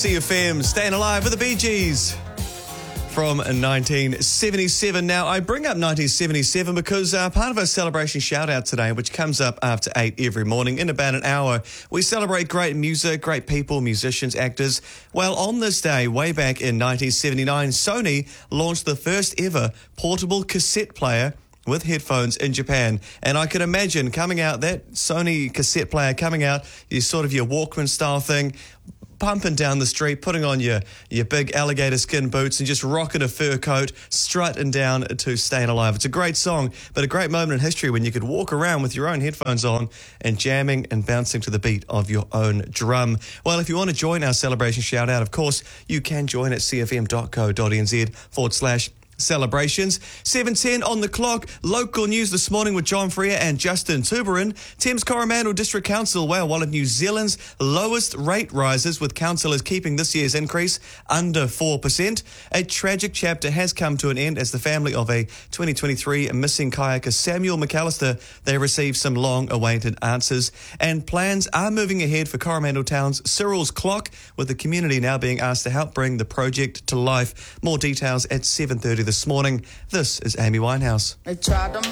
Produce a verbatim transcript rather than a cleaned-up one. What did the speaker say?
C F M, Staying Alive with the Bee Gees from nineteen seventy-seven. Now, I bring up nineteen seventy-seven because uh, part of our celebration shout-out today, which comes up after eight every morning, in about an hour, we celebrate great music, great people, musicians, actors. Well, on this day, way back in nineteen seventy-nine, Sony launched the first ever portable cassette player with headphones in Japan. And I can imagine coming out, that Sony cassette player coming out, you sort of your Walkman style thing, pumping down the street, putting on your, your big alligator skin boots and just rocking a fur coat, strutting down to Staying Alive. It's a great song, but a great moment in history when you could walk around with your own headphones on and jamming and bouncing to the beat of your own drum. Well, if you want to join our celebration shout out, of course, you can join at cfm.co.nz forward slash celebrations. seven ten on the clock. Local news this morning with John Freer and Justin Tuberin. Thames Coromandel District Council, well, one of New Zealand's lowest rate rises, with councillors keeping this year's increase under four percent. A tragic chapter has come to an end as the family of a twenty twenty-three missing kayaker Samuel McAllister, they received some long-awaited answers. And plans are moving ahead for Coromandel Town's Cyril's Clock, with the community now being asked to help bring the project to life. More details at seven thirty this morning. This is Amy Winehouse. They tried to